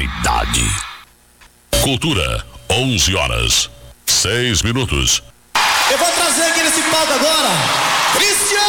cidade. Cultura, 11 horas, 6 minutos. Eu vou trazer aqui nesse palco agora, Cristiano!